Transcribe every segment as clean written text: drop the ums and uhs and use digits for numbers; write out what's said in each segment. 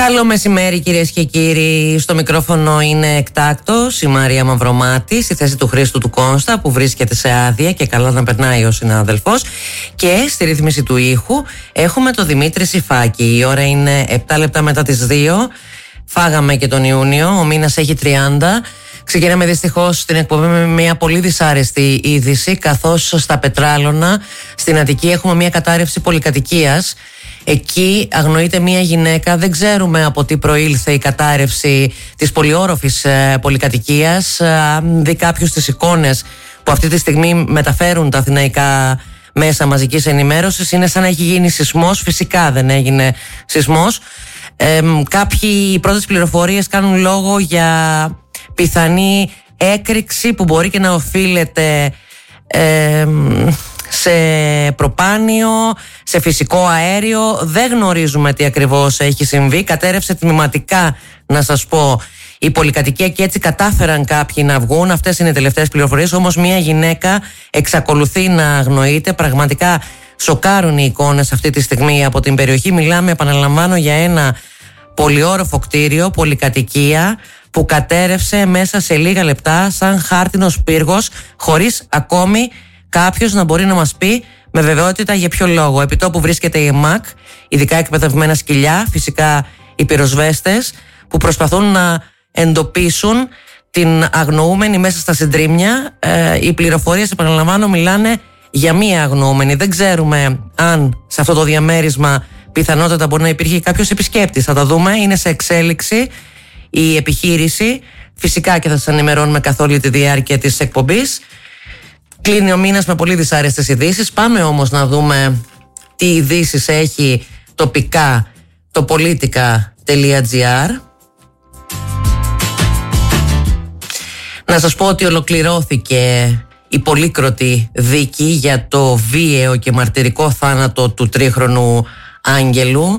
Καλό μεσημέρι κυρίες και κύριοι. Στο μικρόφωνο είναι εκτάκτος η Μαρία Μαυρομάτη στη θέση του Χρήστου του Κόνστα που βρίσκεται σε άδεια και καλά να περνάει ο συνάδελφος. Και στη ρύθμιση του ήχου έχουμε τον Δημήτρη Σιφάκη. Η ώρα είναι 7 λεπτά μετά τις 2. Φάγαμε και τον Ιούνιο, ο μήνας έχει 30. Ξεκινάμε δυστυχώς την εκπομπή με μια πολύ δυσάρεστη είδηση, καθώς στα Πετράλωνα στην Αττική έχουμε μια κατάρρευση πολυκατοικίας. Εκεί αγνοείται μια γυναίκα, δεν ξέρουμε από τι προήλθε η κατάρρευση της πολυόροφης πολυκατοικίας. Αν δει κάποιος τις εικόνες που αυτή τη στιγμή μεταφέρουν τα αθηναϊκά μέσα μαζικής ενημέρωσης, είναι σαν να έχει γίνει σεισμός. Φυσικά δεν έγινε σεισμός. Οι πρώτες πληροφορίες κάνουν λόγο για πιθανή έκρηξη που μπορεί και να οφείλεται σε προπάνιο, σε φυσικό αέριο. Δεν γνωρίζουμε τι ακριβώς έχει συμβεί. Κατέρευσε τμηματικά, να σας πω, η πολυκατοικία και έτσι κατάφεραν κάποιοι να βγουν. Αυτές είναι οι τελευταίες πληροφορίες. Όμως μια γυναίκα εξακολουθεί να αγνοείται. Πραγματικά σοκάρουν οι εικόνες αυτή τη στιγμή από την περιοχή. Μιλάμε, επαναλαμβάνω, για ένα πολυόροφο κτίριο, πολυκατοικία, που κατέρευσε μέσα σε λίγα λεπτά σαν χάρτινος πύργος, χωρίς ακόμη κάποιος να μπορεί να μας πει με βεβαιότητα για ποιο λόγο. Επιτόπου βρίσκεται η ΕΜΑΚ, ειδικά εκπαιδευμένα σκυλιά, φυσικά οι πυροσβέστες, που προσπαθούν να εντοπίσουν την αγνοούμενη μέσα στα συντρίμμια. Οι πληροφορίες, επαναλαμβάνω, μιλάνε για μία αγνοούμενη. Δεν ξέρουμε αν σε αυτό το διαμέρισμα πιθανότατα μπορεί να υπήρχε κάποιος επισκέπτης. Θα τα δούμε, είναι σε εξέλιξη η επιχείρηση. Φυσικά και θα σας ενημερώνουμε καθ' όλη τη διάρκεια της εκπομπής. Κλείνει ο μήνας με πολύ δυσάρεστες ειδήσεις. Πάμε όμως να δούμε τι ειδήσεις έχει τοπικά το politica.gr. Να σας πω ότι ολοκληρώθηκε η πολύκροτη δίκη για το βίαιο και μαρτυρικό θάνατο του τρίχρονου Άγγελου.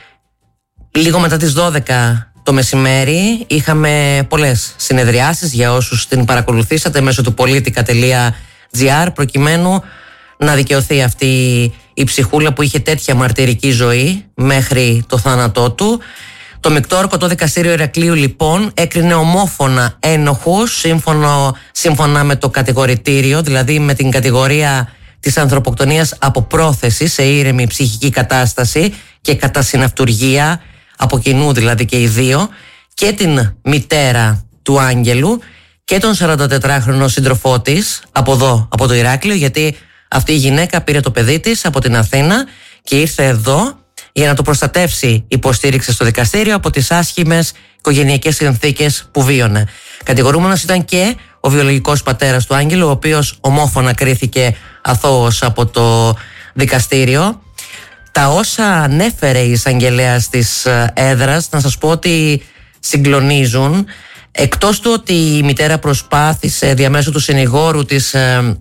Λίγο μετά τις 12 το μεσημέρι είχαμε πολλές συνεδριάσεις για όσους την παρακολουθήσατε μέσω του politica.gr, προκειμένου να δικαιωθεί αυτή η ψυχούλα που είχε τέτοια μαρτυρική ζωή μέχρι το θάνατό του. Το Μεικτόρκο, το δικαστήριο Ηρακλείου, λοιπόν, έκρινε ομόφωνα ένοχους σύμφωνα με το κατηγορητήριο, δηλαδή με την κατηγορία της ανθρωποκτονίας από πρόθεση σε ήρεμη ψυχική κατάσταση και κατά συναυτουργία, από κοινού δηλαδή και οι δύο, και την μητέρα του Άγγελου και τον 44χρονο σύντροφό της από εδώ, από το Ηράκλειο, γιατί αυτή η γυναίκα πήρε το παιδί της από την Αθήνα και ήρθε εδώ για να το προστατεύσει, υποστήριξε στο δικαστήριο, από τις άσχημες οικογενειακές συνθήκες που βίωνε. Κατηγορούμενος ήταν και ο βιολογικός πατέρας του Άγγελου, ο οποίος ομόφωνα κρίθηκε αθώος από το δικαστήριο. Τα όσα ανέφερε η εισαγγελέας της έδρας, να σας πω ότι συγκλονίζουν. Εκτός του ότι η μητέρα προσπάθησε διαμέσου του συνηγόρου της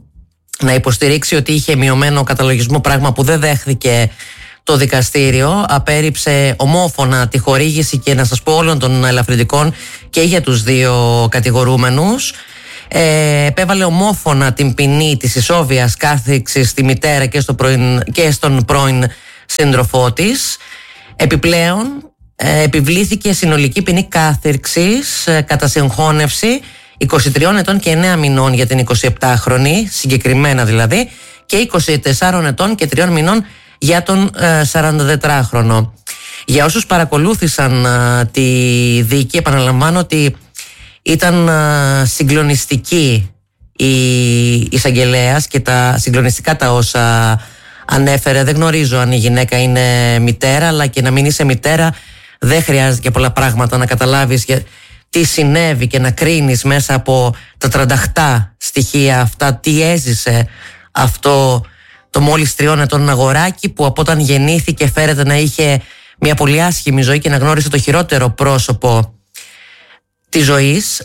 να υποστηρίξει ότι είχε μειωμένο καταλογισμό, πράγμα που δεν δέχθηκε το δικαστήριο, απέρριψε ομόφωνα τη χορήγηση και, να σας πω, όλων των ελαφρυντικών και για τους δύο κατηγορούμενους. Επέβαλε ομόφωνα την ποινή της ισόβιας κάθριξης στη μητέρα και στον πρώην σύντροφό της. Επιπλέον επιβλήθηκε συνολική ποινή κάθριξης κατά συγχώνευση 23 ετών και 9 μηνών για την 27χρονη, συγκεκριμένα δηλαδή, και 24 ετών και 3 μηνών για τον 44χρονο. Για όσους παρακολούθησαν τη δίκη, επαναλαμβάνω ότι ήταν συγκλονιστική η εισαγγελέας και τα συγκλονιστικά τα όσα ανέφερε. Δεν γνωρίζω αν η γυναίκα είναι μητέρα, αλλά και να μην είσαι μητέρα δεν χρειάζεται και πολλά πράγματα να καταλάβεις τι συνέβη και να κρίνεις μέσα από τα 38 στοιχεία αυτά τι έζησε αυτό το μόλις 3 ετών αγοράκι, που από όταν γεννήθηκε φέρεται να είχε μια πολύ άσχημη ζωή και να γνώρισε το χειρότερο πρόσωπο της ζωής.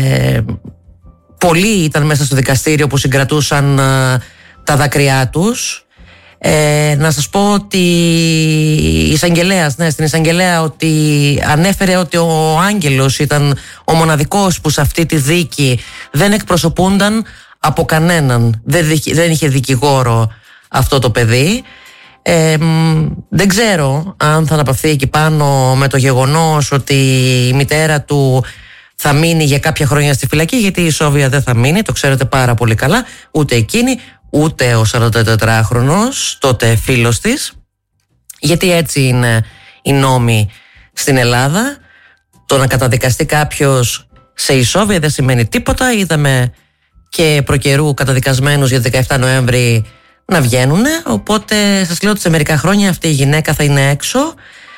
Πολλοί ήταν μέσα στο δικαστήριο που συγκρατούσαν τα δάκρυά τους. Να σας πω ότι η εισαγγελέας, στην εισαγγελέα, ότι ανέφερε ότι ο Άγγελος ήταν ο μοναδικός που σε αυτή τη δίκη δεν εκπροσωπούνταν από κανέναν. Δεν είχε δικηγόρο αυτό το παιδί. Δεν ξέρω αν θα αναπαυθεί εκεί πάνω με το γεγονός ότι η μητέρα του θα μείνει για κάποια χρόνια στη φυλακή, γιατί η Σόβια δεν θα μείνει, το ξέρετε πάρα πολύ καλά, ούτε εκείνη ούτε ο 44χρονος τότε φίλος της, γιατί έτσι είναι οι νόμοι στην Ελλάδα. Το να καταδικαστεί κάποιος σε ισόβια δεν σημαίνει τίποτα. Είδαμε και προκαιρού καταδικασμένους για 17 Νοέμβρη να βγαίνουν, οπότε σας λέω ότι σε μερικά χρόνια αυτή η γυναίκα θα είναι έξω.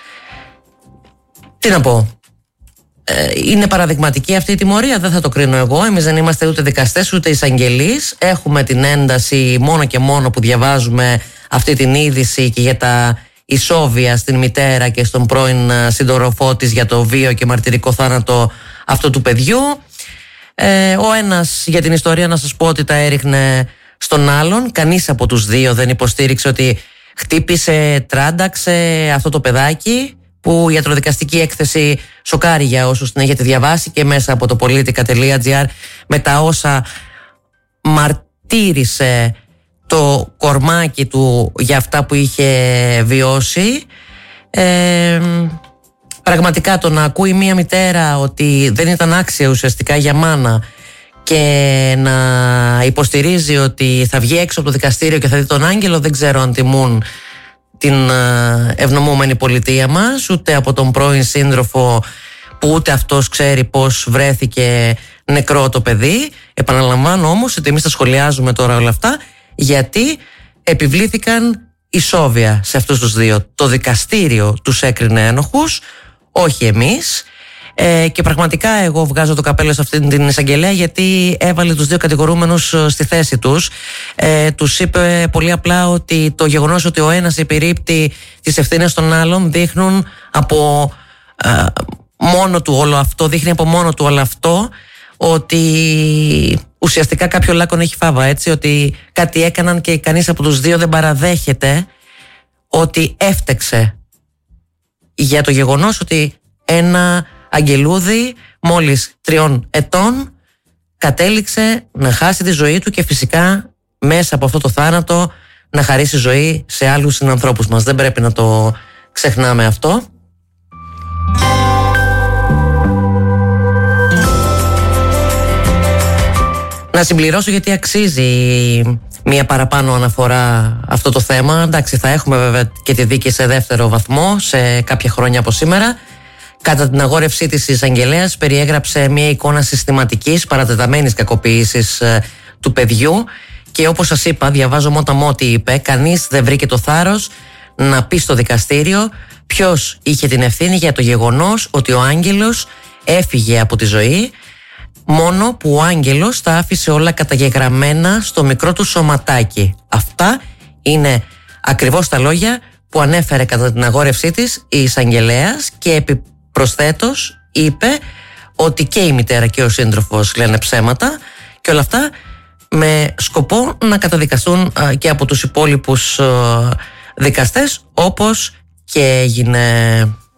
Τι να πω, είναι παραδειγματική αυτή η τιμωρία, δεν θα το κρίνω εγώ. Εμείς δεν είμαστε ούτε δικαστές ούτε εισαγγελείς. Έχουμε την ένταση μόνο και μόνο που διαβάζουμε αυτή την είδηση και για τα ισόβια στην μητέρα και στον πρώην σύντροφό της για το βίο και μαρτυρικό θάνατο αυτού του παιδιού. Ο ένας για την ιστορία να σας πω ότι τα έριχνε στον άλλον. Κανείς από τους δύο δεν υποστήριξε ότι χτύπησε, τράνταξε αυτό το παιδάκι, που η ιατροδικαστική έκθεση σοκάρει για όσους την έχετε διαβάσει και μέσα από το politica.gr με τα όσα μαρτύρησε το κορμάκι του για αυτά που είχε βιώσει. Πραγματικά το να ακούει μία μητέρα ότι δεν ήταν άξια ουσιαστικά για μάνα και να υποστηρίζει ότι θα βγει έξω από το δικαστήριο και θα δει τον άγγελο, δεν ξέρω αν τιμούν την ευνομούμενη πολιτεία μας, ούτε από τον πρώην σύντροφο που ούτε αυτός ξέρει πώς βρέθηκε νεκρό το παιδί. Επαναλαμβάνω όμως ότι εμείς τα σχολιάζουμε τώρα όλα αυτά γιατί επιβλήθηκαν ισόβια σε αυτούς τους δύο. Το δικαστήριο τους έκρινε ένοχους, όχι εμείς. Και πραγματικά εγώ βγάζω το καπέλο σε αυτήν την εισαγγελέα, γιατί έβαλε τους δύο κατηγορούμενους στη θέση τους. Τους είπε πολύ απλά ότι το γεγονός ότι ο ένας επιρρύπτει τις ευθύνες των άλλων δείχνει από μόνο του όλο αυτό ότι ουσιαστικά κάποιο λάκκον έχει φάβα, έτσι, ότι κάτι έκαναν και κανείς από τους δύο δεν παραδέχεται ότι έφτεξε για το γεγονός ότι ένα αγγελούδι μόλις 3 ετών κατέληξε να χάσει τη ζωή του και φυσικά μέσα από αυτό το θάνατο να χαρίσει ζωή σε άλλους συνανθρώπους μας. Δεν πρέπει να το ξεχνάμε αυτό. Να συμπληρώσω, γιατί αξίζει μία παραπάνω αναφορά αυτό το θέμα. Εντάξει, θα έχουμε βέβαια και τη δίκη σε δεύτερο βαθμό σε κάποια χρόνια από σήμερα. Κατά την αγόρευσή της η εισαγγελέας περιέγραψε μια εικόνα συστηματικής παρατεταμένης κακοποίησης του παιδιού και όπως σας είπα, διαβάζω μόνο τι είπε, κανείς δεν βρήκε το θάρρος να πει στο δικαστήριο ποιος είχε την ευθύνη για το γεγονός ότι ο άγγελος έφυγε από τη ζωή, μόνο που ο άγγελος τα άφησε όλα καταγεγραμμένα στο μικρό του σωματάκι. Αυτά είναι ακριβώς τα λόγια που ανέφερε κατά την αγόρευσή της η εισαγγελέας και επιπροσθέτως είπε ότι και η μητέρα και ο σύντροφος λένε ψέματα και όλα αυτά με σκοπό να καταδικαστούν και από τους υπόλοιπους δικαστές, όπως και έγινε.